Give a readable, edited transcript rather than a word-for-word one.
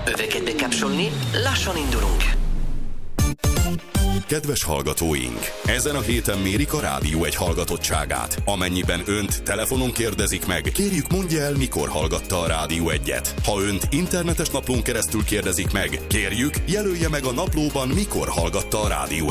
Öveket bekapcsolni, lassan indulunk. Kedves hallgatóink! Ezen a héten mérik a Rádió Egy hallgatottságát. Amennyiben önt telefonon kérdezik meg, kérjük mondja el, mikor hallgatta a Rádió Egyet. Ha önt internetes naplón keresztül kérdezik meg, kérjük jelölje meg a naplóban, mikor hallgatta a Rádió